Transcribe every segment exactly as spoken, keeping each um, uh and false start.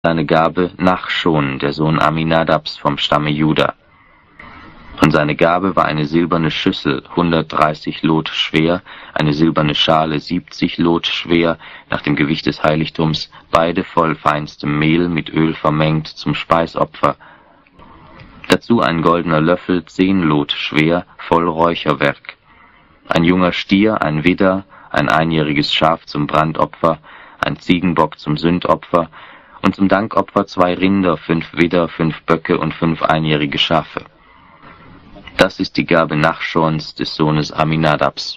seine Gabe Nachschon, der Sohn Aminadabs vom Stamme Juda. Und seine Gabe war eine silberne Schüssel, hundertdreißig Lot schwer, eine silberne Schale, siebzig Lot schwer, nach dem Gewicht des Heiligtums, beide voll feinstem Mehl mit Öl vermengt zum Speisopfer. Dazu ein goldener Löffel, zehn Lot schwer, voll Räucherwerk. Ein junger Stier, ein Widder, ein einjähriges Schaf zum Brandopfer, ein Ziegenbock zum Sündopfer und zum Dankopfer zwei Rinder, fünf Widder, fünf Böcke und fünf einjährige Schafe. Das ist die Gabe Nachschons des Sohnes Aminadabs.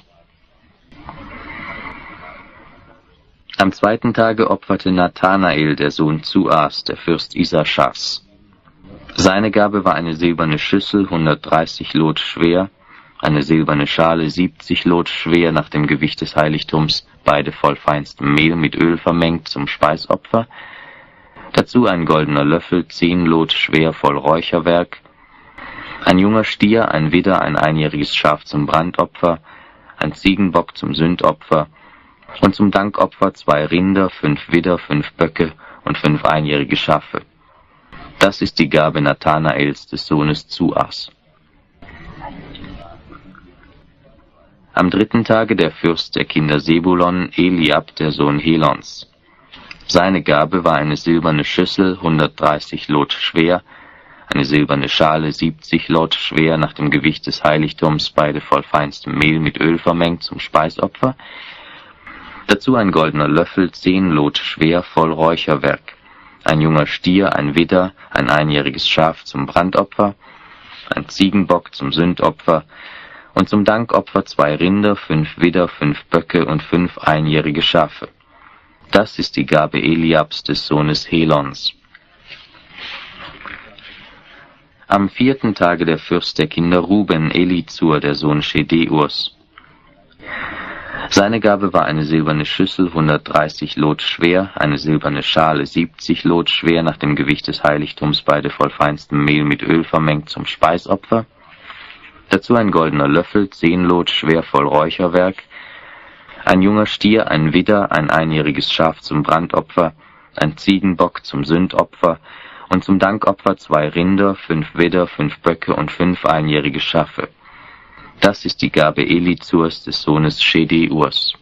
Am zweiten Tage opferte Nathanael, der Sohn Zuas, der Fürst Isaschars. Seine Gabe war eine silberne Schüssel, hundertdreißig Lot schwer, eine silberne Schale, siebzig Lot schwer nach dem Gewicht des Heiligtums, beide voll feinstem Mehl mit Öl vermengt zum Speisopfer. Dazu ein goldener Löffel, zehn Lot schwer voll Räucherwerk, ein junger Stier, ein Widder, ein einjähriges Schaf zum Brandopfer, ein Ziegenbock zum Sündopfer und zum Dankopfer zwei Rinder, fünf Widder, fünf Böcke und fünf einjährige Schafe. Das ist die Gabe Nathanaels des Sohnes Zuas. Am dritten Tage der Fürst der Kinder Sebulon, Eliab, der Sohn Helons. Seine Gabe war eine silberne Schüssel, hundertdreißig Lot schwer, eine silberne Schale, siebzig Lot schwer nach dem Gewicht des Heiligtums, beide voll feinstem Mehl mit Öl vermengt zum Speisopfer. Dazu ein goldener Löffel, zehn Lot schwer, voll Räucherwerk. Ein junger Stier, ein Widder, ein einjähriges Schaf zum Brandopfer, ein Ziegenbock zum Sündopfer und zum Dankopfer zwei Rinder, fünf Widder, fünf Böcke und fünf einjährige Schafe. Das ist die Gabe Eliabs des Sohnes Helons. Am vierten Tage der Fürst der Kinder Ruben, Elizur, der Sohn Schedeurs. Seine Gabe war eine silberne Schüssel, hundertdreißig Lot schwer, eine silberne Schale, siebzig Lot schwer nach dem Gewicht des Heiligtums, beide voll feinstem Mehl mit Öl vermengt zum Speisopfer. Dazu ein goldener Löffel, zehn Lot schwer voll Räucherwerk, ein junger Stier, ein Widder, ein einjähriges Schaf zum Brandopfer, ein Ziegenbock zum Sündopfer und zum Dankopfer zwei Rinder, fünf Widder, fünf Böcke und fünf einjährige Schafe. Das ist die Gabe Elizurs des Sohnes Schedeurs.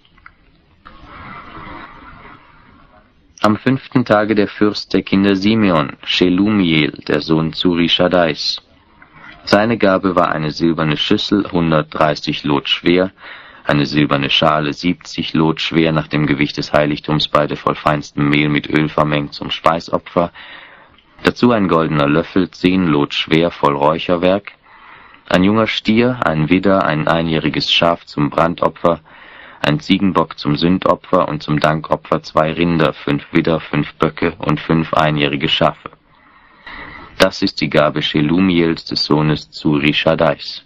Am fünften Tage der Fürst der Kinder Simeon, Shelumiel, der Sohn Zurishadais. Seine Gabe war eine silberne Schüssel, hundertdreißig Lot schwer, eine silberne Schale, siebzig Lot schwer nach dem Gewicht des Heiligtums, beide voll feinstem Mehl mit Öl vermengt zum Speisopfer. Dazu ein goldener Löffel, zehn Lot schwer voll Räucherwerk, ein junger Stier, ein Widder, ein einjähriges Schaf zum Brandopfer, ein Ziegenbock zum Sündopfer und zum Dankopfer zwei Rinder, fünf Widder, fünf Böcke und fünf einjährige Schafe. Das ist die Gabe Shelumiels des Sohnes Zurishadais.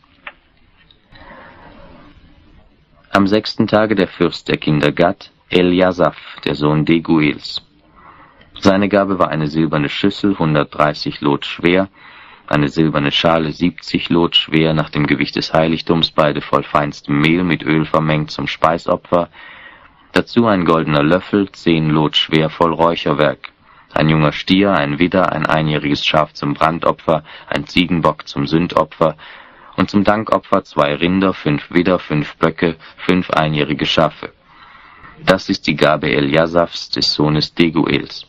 Am sechsten Tage der Fürst der Kinder Gad, Eliasaph, der Sohn Deguels. Seine Gabe war eine silberne Schüssel, hundertdreißig Lot schwer, eine silberne Schale, siebzig Lot schwer nach dem Gewicht des Heiligtums, beide voll feinstem Mehl mit Öl vermengt zum Speisopfer. Dazu ein goldener Löffel, zehn Lot schwer voll Räucherwerk. Ein junger Stier, ein Widder, ein einjähriges Schaf zum Brandopfer, ein Ziegenbock zum Sündopfer und zum Dankopfer zwei Rinder, fünf Widder, fünf Böcke, fünf einjährige Schafe. Das ist die Gabe Eliasaphs des Sohnes Deguels.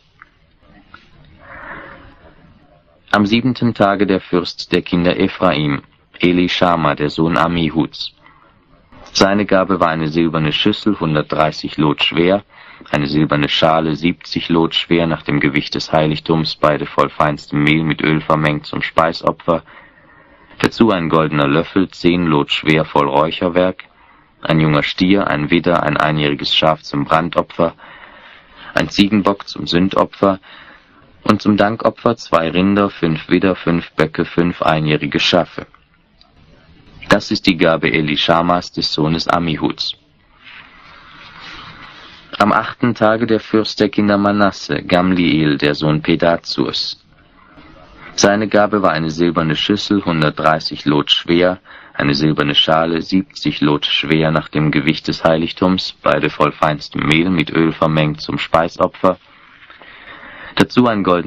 Am siebenten Tage der Fürst der Kinder Ephraim, Elishama, der Sohn Ammihuds. Seine Gabe war eine silberne Schüssel, hundertdreißig Lot schwer, eine silberne Schale, siebzig Lot schwer nach dem Gewicht des Heiligtums, beide voll feinstem Mehl mit Öl vermengt zum Speisopfer. Dazu ein goldener Löffel, zehn Lot schwer voll Räucherwerk, ein junger Stier, ein Widder, ein einjähriges Schaf zum Brandopfer, ein Ziegenbock zum Sündopfer und zum Dankopfer zwei Rinder, fünf Widder, fünf Böcke, fünf einjährige Schafe. Das ist die Gabe Elishamas des Sohnes Ammihuds. Am achten Tage der Fürst der Kinder Manasse, Gamliel, der Sohn Pedazurs. Seine Gabe war eine silberne Schüssel, hundertdreißig Lot schwer, eine silberne Schale, siebzig Lot schwer nach dem Gewicht des Heiligtums, beide voll feinstem Mehl mit Öl vermengt zum Speisopfer. Dazu ein goldenes